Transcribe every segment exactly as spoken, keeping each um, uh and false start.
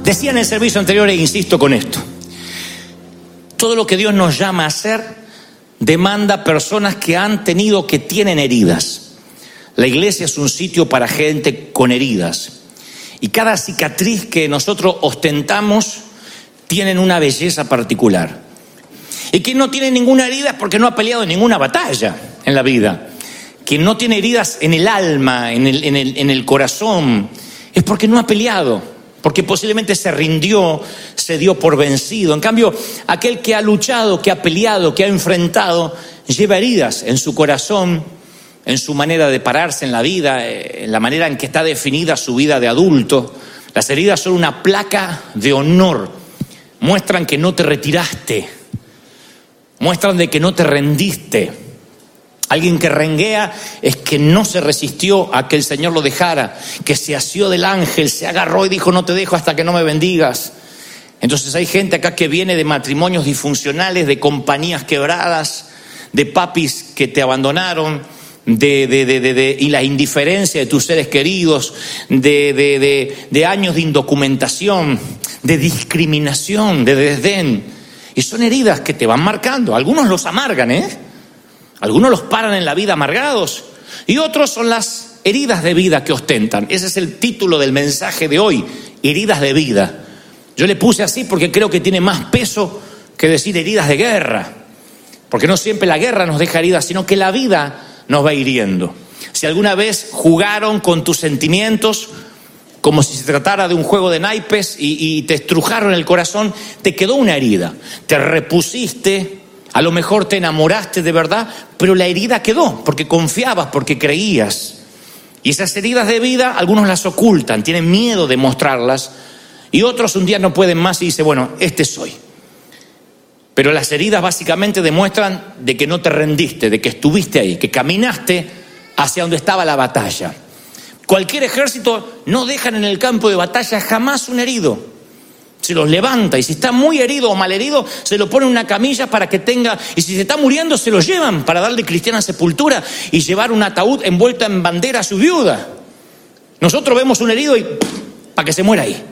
Decía en el servicio anterior, e insisto con esto: todo lo que Dios nos llama a hacer demanda personas que han tenido, que tienen heridas. La iglesia es un sitio para gente con heridas. Y cada cicatriz que nosotros ostentamos tienen una belleza particular. Y quien no tiene ninguna herida es porque no ha peleado en ninguna batalla en la vida. Quien no tiene heridas en el alma, en el, en el, en el corazón, es porque no ha peleado, porque posiblemente se rindió, se dio por vencido. En cambio, aquel que ha luchado, que ha peleado, que ha enfrentado, lleva heridas en su corazón, en su manera de pararse en la vida, en la manera en que está definida su vida de adulto. Las heridas son una placa de honor, muestran que no te retiraste, muestran de que no te rendiste. Alguien que renguea es que no se resistió a que el Señor lo dejara, que se asió del ángel, se agarró y dijo: no te dejo hasta que no me bendigas. Entonces hay gente acá que viene de matrimonios disfuncionales, de compañías quebradas, de papis que te abandonaron, de, de, de, de, de y la indiferencia de tus seres queridos, de, de, de, de años de indocumentación, de discriminación, de desdén. Y son heridas que te van marcando. Algunos los amargan, ¿eh? Algunos los paran en la vida amargados, y otros son las heridas de vida que ostentan. Ese es el título del mensaje de hoy: heridas de vida. Yo le puse así porque creo que tiene más peso que decir heridas de guerra, porque no siempre la guerra nos deja heridas, sino que la vida nos va hiriendo. Si alguna vez jugaron con tus sentimientos como si se tratara de un juego de naipes y, y te estrujaron el corazón, te quedó una herida, te repusiste. A lo mejor te enamoraste de verdad, pero la herida quedó, porque confiabas, porque creías. Y esas heridas de vida, algunos las ocultan, tienen miedo de mostrarlas, y otros un día no pueden más y dicen: bueno, este soy. Pero las heridas básicamente demuestran de que no te rendiste, de que estuviste ahí, que caminaste hacia donde estaba la batalla. Cualquier ejército no dejan en el campo de batalla jamás un herido. Se los levanta, y si está muy herido o mal herido, se lo pone en una camilla para que tenga, y si se está muriendo, se lo llevan para darle cristiana sepultura y llevar un ataúd envuelto en bandera a su viuda. Nosotros vemos un herido y para que se muera ahí.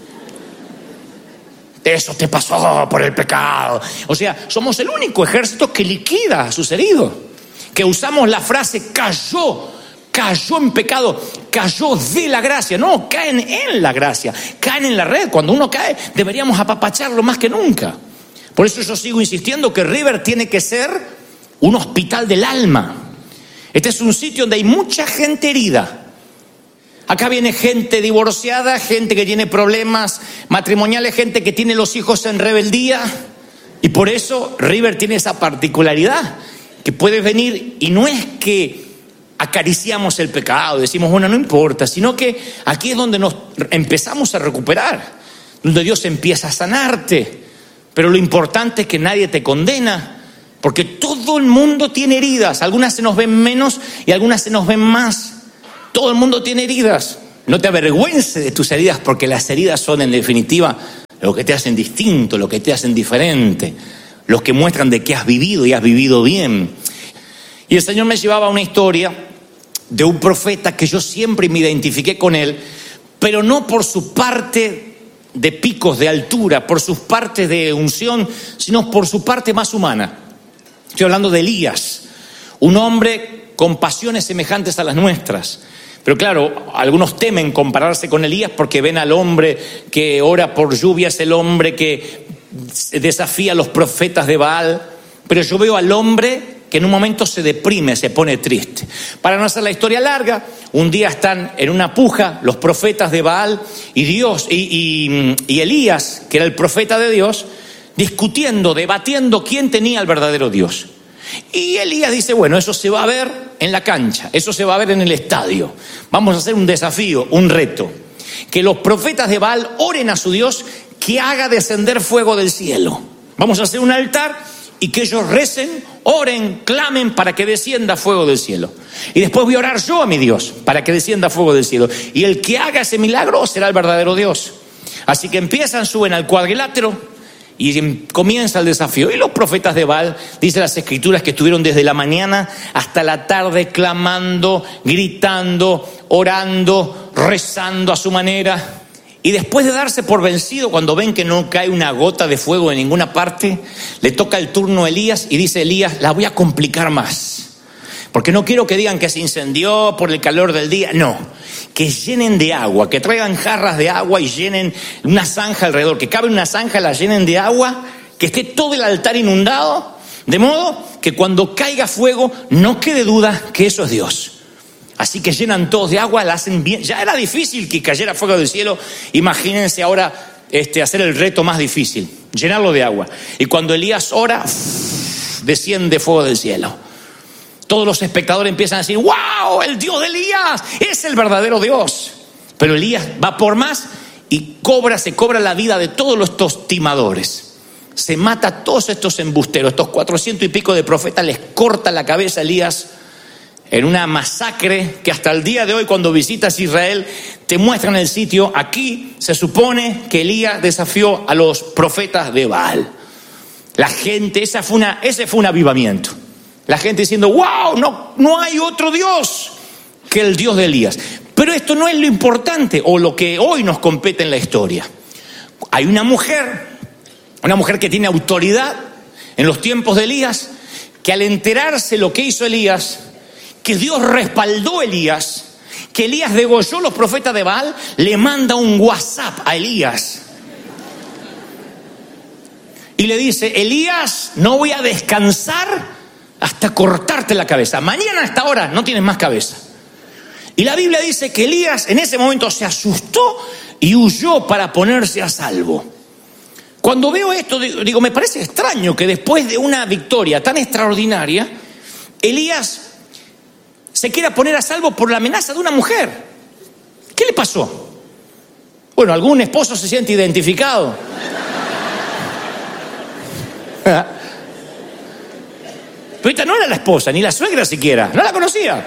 Eso te pasó por el pecado. O sea, somos el único ejército que liquida a sus heridos, que usamos la frase cayó. Cayó en pecado, cayó de la gracia. No, caen en la gracia, caen en la red. Cuando uno cae, deberíamos apapacharlo más que nunca. Por eso yo sigo insistiendo que River tiene que ser un hospital del alma. Este es un sitio donde hay mucha gente herida. Acá viene gente divorciada, gente que tiene problemas matrimoniales, gente que tiene los hijos en rebeldía. Y por eso River tiene esa particularidad, que puedes venir y no es que acariciamos el pecado, decimos bueno, no importa, sino que aquí es donde nos empezamos a recuperar, donde Dios empieza a sanarte. Pero lo importante es que nadie te condena, porque todo el mundo tiene heridas. Algunas se nos ven menos y algunas se nos ven más. Todo el mundo tiene heridas. No te avergüences de tus heridas, porque las heridas son en definitiva lo que te hacen distinto, lo que te hacen diferente, los que muestran de que has vivido y has vivido bien. Y el Señor me llevaba a una historia de un profeta que yo siempre me identifiqué con él, pero no por su parte de picos de altura, por sus partes de unción, sino por su parte más humana. Estoy hablando de Elías, un hombre con pasiones semejantes a las nuestras. Pero claro, algunos temen compararse con Elías porque ven al hombre que ora por lluvias, el hombre que desafía a los profetas de Baal. Pero yo veo al hombre que en un momento se deprime, se pone triste. Para no hacer la historia larga, un día están en una puja los profetas de Baal y Dios y, y, y Elías, que era el profeta de Dios, discutiendo, debatiendo quién tenía el verdadero Dios. Y Elías dice, bueno, eso se va a ver en la cancha, eso se va a ver en el estadio. Vamos a hacer un desafío, un reto. Que los profetas de Baal oren a su Dios que haga descender fuego del cielo. Vamos a hacer un altar y que ellos recen, oren, clamen para que descienda fuego del cielo. Y después voy a orar yo a mi Dios para que descienda fuego del cielo. Y el que haga ese milagro será el verdadero Dios. Así que empiezan, suben al cuadrilátero y comienza el desafío. Y los profetas de Baal, dice las escrituras, que estuvieron desde la mañana hasta la tarde clamando, gritando, orando, rezando a su manera. Y después de darse por vencido, cuando ven que no cae una gota de fuego en ninguna parte, le toca el turno a Elías y dice Elías, la voy a complicar más. Porque no quiero que digan que se incendió por el calor del día. No, que llenen de agua, que traigan jarras de agua y llenen una zanja alrededor. Que cabe una zanja, la llenen de agua, que esté todo el altar inundado. De modo que cuando caiga fuego no quede duda que eso es Dios. Así que llenan todos de agua, la hacen bien. Ya era difícil que cayera fuego del cielo. Imagínense ahora este, hacer el reto más difícil, llenarlo de agua. Y cuando Elías ora, desciende fuego del cielo. Todos los espectadores empiezan a decir, ¡wow! El Dios de Elías es el verdadero Dios. Pero Elías va por más y cobra, se cobra la vida de todos estos timadores. Se mata a todos estos embusteros, estos cuatrocientos y pico de profetas, les corta la cabeza a Elías en una masacre que hasta el día de hoy, cuando visitas Israel, te muestran el sitio. Aquí se supone que Elías desafió a los profetas de Baal. La gente, esa fue una, ese fue un avivamiento. La gente diciendo, wow, no, no hay otro Dios que el Dios de Elías. Pero esto no es lo importante o lo que hoy nos compete en la historia. Hay una mujer, una mujer que tiene autoridad en los tiempos de Elías, que al enterarse lo que hizo Elías, que Dios respaldó a Elías, que Elías degolló a los profetas de Baal, le manda un WhatsApp a Elías. Y le dice, Elías, no voy a descansar hasta cortarte la cabeza. Mañana a esta hora no tienes más cabeza. Y la Biblia dice que Elías en ese momento se asustó y huyó para ponerse a salvo. Cuando veo esto, digo, me parece extraño que después de una victoria tan extraordinaria, Elías se quiera poner a salvo por la amenaza de una mujer. ¿Qué le pasó? Bueno, algún esposo se siente identificado. Pero esta no era la esposa, ni la suegra siquiera, no la conocía.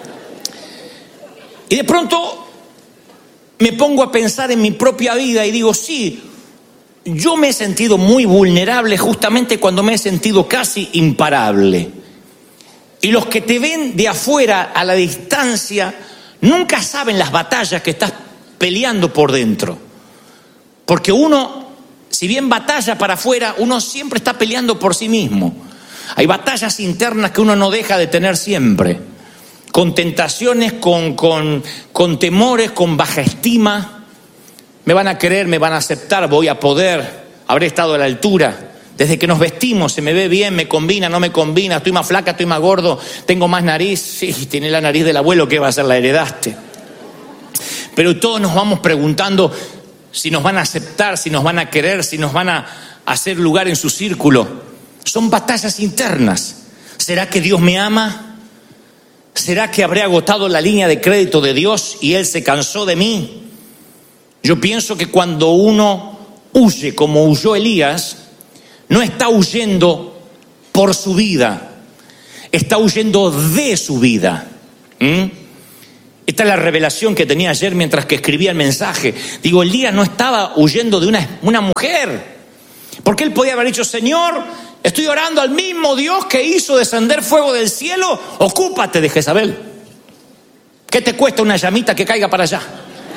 Y de pronto me pongo a pensar en mi propia vida y digo, sí, yo me he sentido muy vulnerable justamente cuando me he sentido casi imparable. Y los que te ven de afuera, a la distancia, nunca saben las batallas que estás peleando por dentro. Porque uno, si bien batalla para afuera, uno siempre está peleando por sí mismo. Hay batallas internas que uno no deja de tener siempre. Con tentaciones, con, con, con temores, con baja estima. Me van a querer, me van a aceptar, voy a poder, habré estado a la altura. Desde que nos vestimos, se me ve bien, me combina, no me combina, estoy más flaca, estoy más gordo, tengo más nariz. Sí, tiene la nariz del abuelo, ¿qué va a ser? La heredaste. Pero todos nos vamos preguntando si nos van a aceptar, si nos van a querer, si nos van a hacer lugar en su círculo. Son batallas internas. ¿Será que Dios me ama? ¿Será que habré agotado la línea de crédito de Dios y Él se cansó de mí? Yo pienso que cuando uno huye como huyó Elías, no está huyendo por su vida, está huyendo de su vida. ¿Mm? Esta es la revelación que tenía ayer mientras que escribía el mensaje. Digo, Elías no estaba huyendo de una, una mujer, porque él podía haber dicho, Señor, estoy orando al mismo Dios que hizo descender fuego del cielo, ocúpate de Jezabel. ¿Qué te cuesta una llamita que caiga para allá?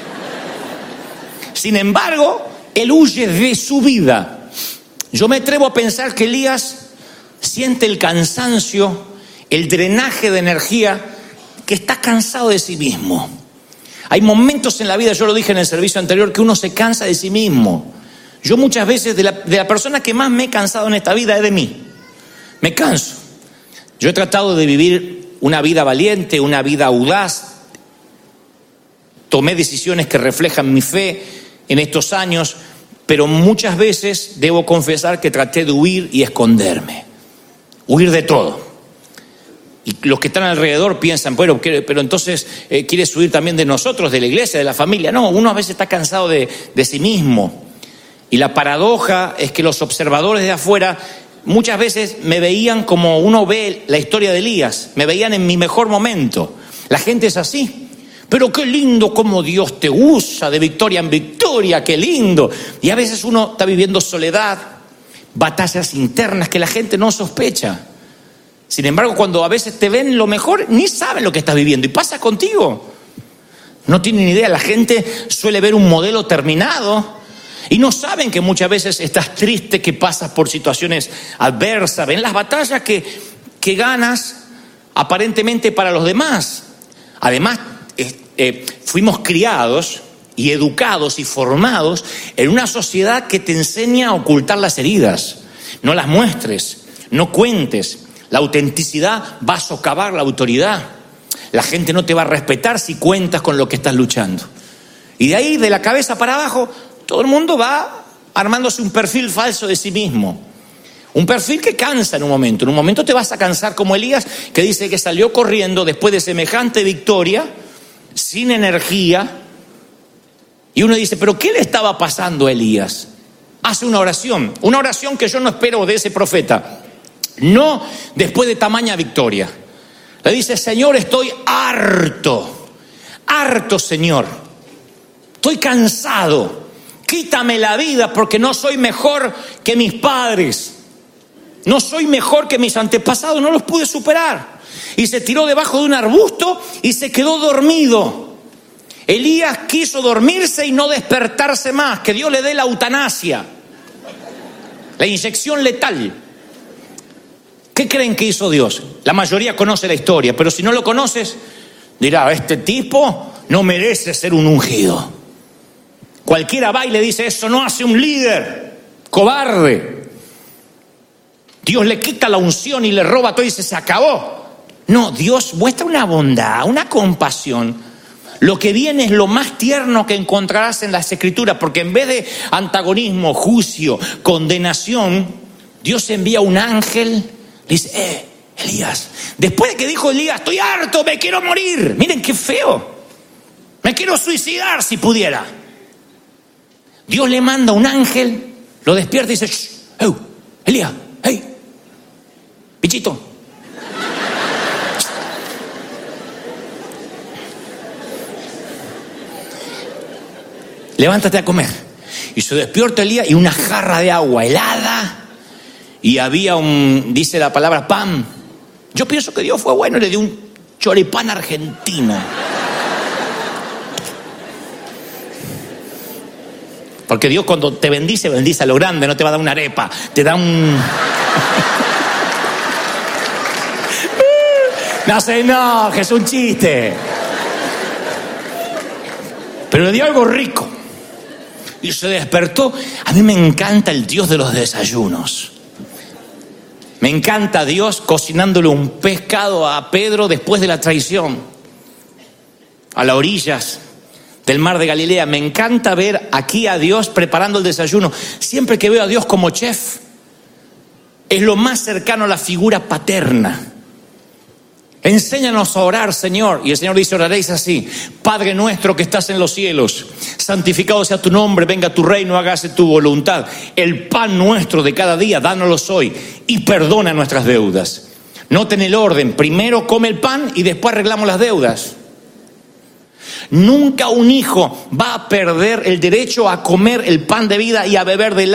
Sin embargo, él huye de su vida. Yo me atrevo a pensar que Elías siente el cansancio, el drenaje de energía, que está cansado de sí mismo. Hay momentos en la vida, yo lo dije en el servicio anterior, que uno se cansa de sí mismo. Yo muchas veces, de la, de la persona que más me he cansado en esta vida es de mí. Me canso. Yo he tratado de vivir una vida valiente, una vida audaz. Tomé decisiones que reflejan mi fe en estos años, pero muchas veces debo confesar que traté de huir y esconderme. Huir de todo. Y los que están alrededor piensan, bueno, pero entonces eh, ¿quieres huir también de nosotros, de la iglesia, de la familia? No, uno a veces está cansado de, de sí mismo. Y la paradoja es que los observadores de afuera muchas veces me veían como uno ve la historia de Elías, me veían en mi mejor momento. La gente es así. Pero qué lindo cómo Dios te usa de victoria en victoria, qué lindo. Y a veces uno está viviendo soledad, batallas internas que la gente no sospecha. Sin embargo, cuando a veces te ven lo mejor, ni saben lo que estás viviendo. Y pasa contigo. No tienen idea. La gente suele ver un modelo terminado y no saben que muchas veces estás triste, que pasas por situaciones adversas. Ven las batallas que, que ganas aparentemente para los demás. Además, eh, eh, fuimos criados y educados y formados en una sociedad que te enseña a ocultar las heridas. No las muestres, no cuentes. La autenticidad va a socavar la autoridad. La gente no te va a respetar si cuentas con lo que estás luchando. Y de ahí, de la cabeza para abajo, todo el mundo va armándose un perfil falso de sí mismo. Un perfil que cansa en un momento. En un momento te vas a cansar como Elías, que dice que salió corriendo después de semejante victoria, sin energía. Y uno dice, ¿pero qué le estaba pasando a Elías? Hace una oración, una oración que yo no espero de ese profeta. No después de tamaña victoria. Le dice, Señor, estoy harto, harto, Señor. Estoy cansado. Quítame la vida porque no soy mejor que mis padres. No soy mejor que mis antepasados, no los pude superar. Y se tiró debajo de un arbusto y se quedó dormido. Elías quiso dormirse y no despertarse más. Que Dios le dé la eutanasia, la inyección letal. ¿Qué creen que hizo Dios? La mayoría conoce la historia, pero si no lo conoces, dirá, este tipo no merece ser un ungido. Cualquiera va y le dice, eso no hace un líder, cobarde. Dios le quita la unción y le roba todo y dice, se acabó. No, Dios muestra una bondad, una compasión. Lo que viene es lo más tierno que encontrarás en las Escrituras, porque en vez de antagonismo, juicio, condenación, Dios envía un ángel. Dice, eh, Elías, después de que dijo Elías, estoy harto, me quiero morir. Miren qué feo. Me quiero suicidar si pudiera. Dios le manda un ángel, lo despierta y dice, shh, hey, Elías, hey, pichito. Levántate a comer. Y se despierta Elías y una jarra de agua helada. Y había un, dice la palabra, pan. Yo pienso que Dios fue bueno y le dio un choripán argentino. Porque Dios cuando te bendice, bendice a lo grande, no te va a dar una arepa, te da un... No sé, no, que es un chiste. Pero le dio algo rico. Y se despertó. A mí me encanta el Dios de los desayunos. Me encanta Dios cocinándole un pescado a Pedro después de la traición, a las orillas del mar de Galilea. Me encanta ver aquí a Dios preparando el desayuno. Siempre que veo a Dios como chef, es lo más cercano a la figura paterna. Enséñanos a orar, Señor. Y el Señor dice, oraréis así: Padre nuestro que estás en los cielos, santificado sea tu nombre, venga tu reino, hágase tu voluntad. El pan nuestro de cada día, dánoslo hoy, y perdona nuestras deudas. Noten el orden: primero come el pan y después arreglamos las deudas. Nunca un hijo va a perder el derecho a comer el pan de vida y a beber del